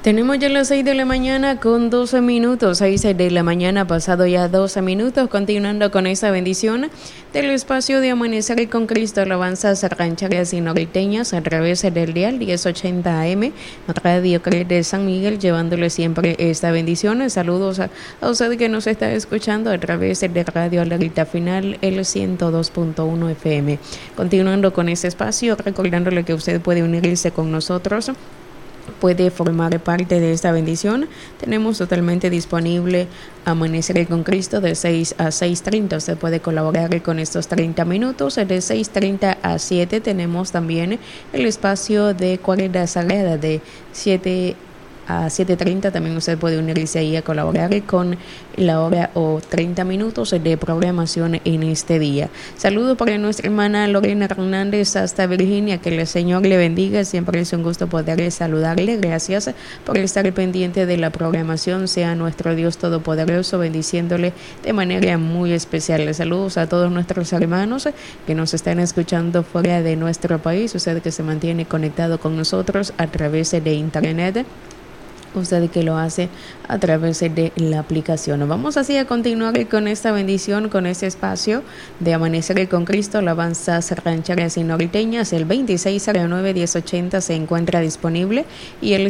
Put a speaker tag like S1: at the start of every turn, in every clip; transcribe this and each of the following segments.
S1: Tenemos ya las 6 de la mañana con 12 minutos, 6 de la mañana pasado ya 12 minutos, continuando con esa bendición del espacio de Amanecer con Cristo, alabanzas rancheras y norteñas a través del dial 1080 AM, Radio Cret de San Miguel, llevándole siempre esta bendición. Saludos a usted que nos está escuchando a través de Radio Alerta Final, el 102.1 FM. Continuando con ese espacio, recordándole que usted puede unirse con nosotros, puede formar parte de esta bendición. Tenemos totalmente disponible Amanecer con Cristo de 6 a 6:30. Usted puede colaborar con estos 30 minutos. De 6:30 a 7 tenemos también el espacio de Cuerda Sagrada de 7 a 7:30. También usted puede unirse ahí a colaborar con la hora o 30 minutos de programación en este día. Saludo para nuestra hermana Lorena Hernández hasta Virginia, que el Señor le bendiga. Siempre es un gusto poder saludarle. Gracias por estar pendiente de la programación. Sea nuestro Dios Todopoderoso bendiciéndole de manera muy especial. Saludos a todos nuestros hermanos que nos están escuchando fuera de nuestro país. Usted que se mantiene conectado con nosotros a través de internet, usted que lo hace a través de la aplicación. Vamos así a continuar con esta bendición, con este espacio de Amanecer con Cristo, alabanzas rancheras y norteñas. El 2609-1080 se encuentra disponible y el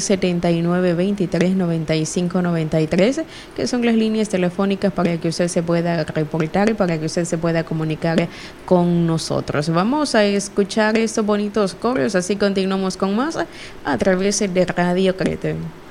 S1: 7923-9593, que son las líneas telefónicas para que usted se pueda reportar, para que usted se pueda comunicar con nosotros. Vamos a escuchar estos bonitos coros, así continuamos con más a través de Radio Crete.